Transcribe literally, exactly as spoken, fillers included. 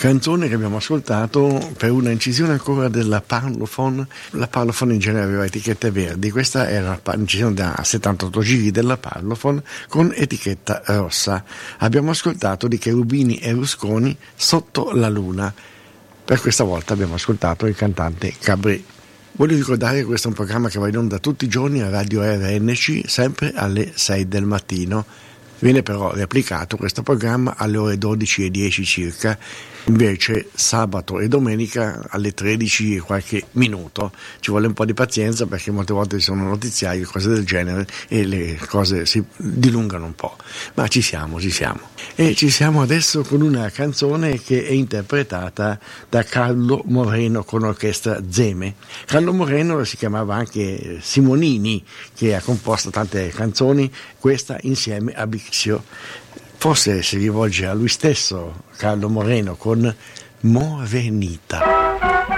Canzone che abbiamo ascoltato per una incisione ancora della Parlophone. La Parlophone in genere aveva etichette verdi, questa era un'incisione da settantotto giri della Parlophone con etichetta rossa. Abbiamo ascoltato di Cherubini e Rusconi Sotto la Luna. Per questa volta abbiamo ascoltato il cantante Cabré. Voglio ricordare che questo è un programma che va in onda tutti i giorni a Radio R N C, sempre alle sei del mattino. Viene però replicato questo programma alle ore dodici e dieci circa, invece sabato e domenica alle tredici e qualche minuto. Ci vuole un po' di pazienza perché molte volte ci sono notiziari e cose del genere e le cose si dilungano un po', ma ci siamo, ci siamo. E ci siamo adesso con una canzone che è interpretata da Carlo Moreno con orchestra Zeme. Carlo Moreno si chiamava anche Simonini, che ha composto tante canzoni, questa insieme a Bixio. Forse si rivolge a lui stesso, Carlo Moreno, con Morenita.